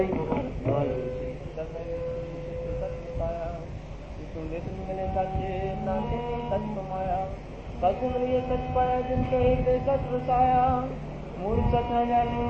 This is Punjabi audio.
ਵਾਹਿਗੁਰੂ ਜੀ ਕਾ ਖਾਲਸਾ ਤੂੰ ਨਿਤ ਮਿਲੇ ਸਾਚੇ ਨਾਨਕ ਸਚ ਕਮਾਇਆ ਸਤਿ ਮਿਲਿਏ ਸਚ ਪਾਇਆ ਜਿਨ ਤੇ ਸਚ ਵਸਾਇਆ ਮੂਲ ਸਚ ਹੈ ਜਾਨੀ